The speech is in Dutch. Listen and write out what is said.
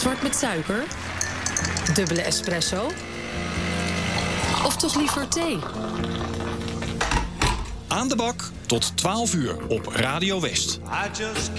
Zwart met suiker? Dubbele espresso? Of toch liever thee? Aan de bak tot 12 uur op Radio West. I just